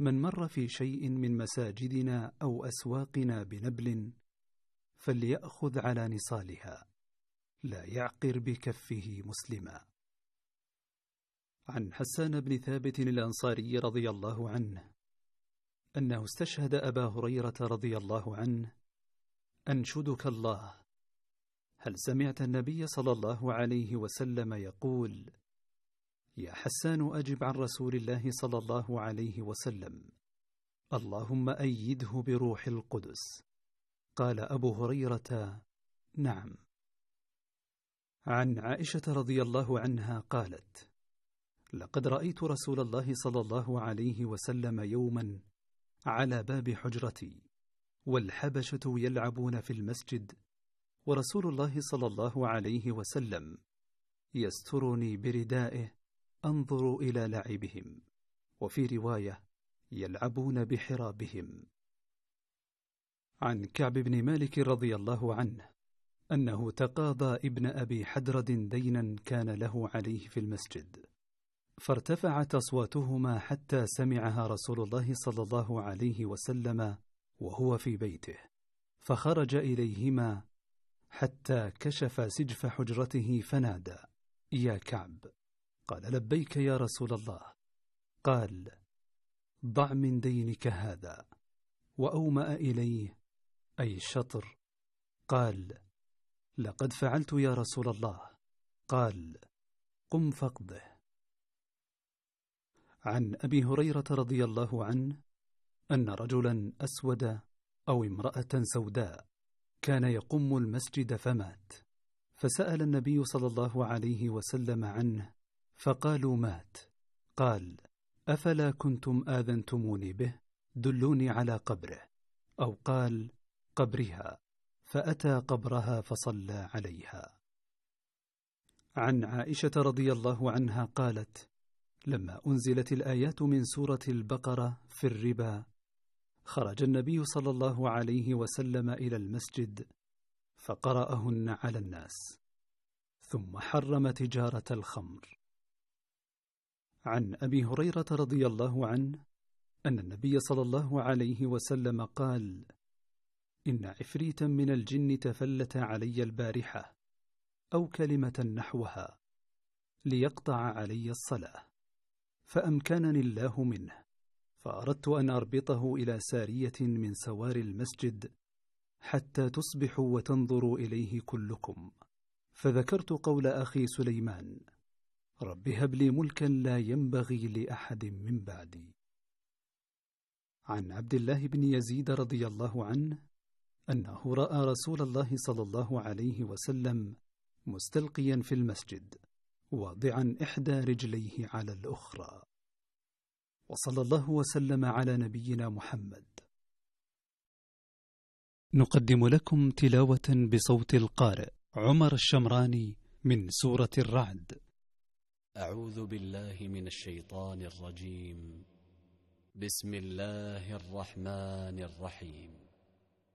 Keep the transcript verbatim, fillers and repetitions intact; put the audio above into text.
من مر في شيء من مساجدنا أو أسواقنا بنبل فليأخذ على نصالها، لا يعقر بكفه مسلما. عن حسان بن ثابت الأنصاري رضي الله عنه أنه استشهد أبا هريرة رضي الله عنه: أنشدك الله، هل سمعت النبي صلى الله عليه وسلم يقول: يا حسان أجب عن رسول الله صلى الله عليه وسلم، اللهم أيده بروح القدس. قال أبو هريرة: نعم. عن عائشة رضي الله عنها قالت: لقد رأيت رسول الله صلى الله عليه وسلم يوما على باب حجرتي والحبشة يلعبون في المسجد، ورسول الله صلى الله عليه وسلم يسترني بردائه أنظر إلى لعبهم، وفي رواية يلعبون بحرابهم. عن كعب بن مالك رضي الله عنه أنه تقاضى ابن أبي حدرد دينا كان له عليه في المسجد، فارتفعت أصواتهما حتى سمعها رسول الله صلى الله عليه وسلم وهو في بيته، فخرج إليهما حتى كشف سجف حجرته فنادى: يا كعب. قال: لبيك يا رسول الله. قال: ضع من دينك هذا، وأومأ إليه: أي الشطر. قال: لقد فعلت يا رسول الله. قال: قم فاقضه. عن أبي هريرة رضي الله عنه أن رجلا أسود أو امرأة سوداء كان يقم المسجد فمات، فسأل النبي صلى الله عليه وسلم عنه فقالوا: مات. قال: أفلا كنتم آذنتموني به؟ دلوني على قبره. أو قال: قبرها، فأتى قبرها فصلى عليها. عن عائشة رضي الله عنها قالت: لما أنزلت الآيات من سورة البقرة في الربا، خرج النبي صلى الله عليه وسلم إلى المسجد فقرأهن على الناس، ثم حرم تجارة الخمر. عن أبي هريرة رضي الله عنه أن النبي صلى الله عليه وسلم قال: إن عفريتا من الجن تفلت علي البارحة أو كلمة نحوها ليقطع علي الصلاة، فأمكنني الله منه، فأردت أن أربطه إلى سارية من سوار المسجد حتى تصبحوا وتنظروا إليه كلكم، فذكرت قول أخي سليمان: رب هب لي ملكا لا ينبغي لأحد من بعدي. عن عبد الله بن يزيد رضي الله عنه أنه رأى رسول الله صلى الله عليه وسلم مستلقيا في المسجد واضعا إحدى رجليه على الأخرى. وصلى الله وسلم على نبينا محمد. نقدم لكم تلاوة بصوت القارئ عمر الشمراني من سورة الرعد. أعوذ بالله من الشيطان الرجيم. بسم الله الرحمن الرحيم.